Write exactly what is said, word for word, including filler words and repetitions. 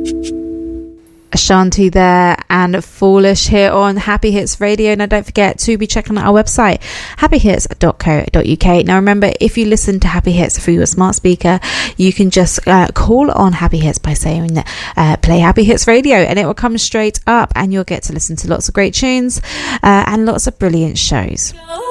Ashanti there and Foolish here on Happy Hits Radio. Now don't forget to be checking out our website, happy hits dot co dot uk. Now remember, if you listen to Happy Hits through your smart speaker, you can just uh, call on Happy Hits by saying uh, play Happy Hits Radio, and it will come straight up and you'll get to listen to lots of great tunes uh, and lots of brilliant shows.